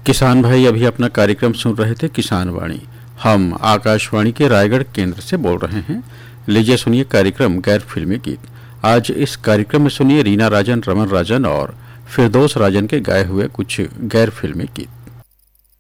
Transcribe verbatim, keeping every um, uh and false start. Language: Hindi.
किसान भाई अभी अपना कार्यक्रम सुन रहे थे किसान वाणी। हम आकाशवाणी के रायगढ़ केंद्र से बोल रहे हैं। लीजिए सुनिए कार्यक्रम गैर फिल्मी गीत। आज इस कार्यक्रम में सुनिए रीना राजन, रमन राजन और फिरदौस राजन के गाए हुए कुछ गैर फिल्मी गीत।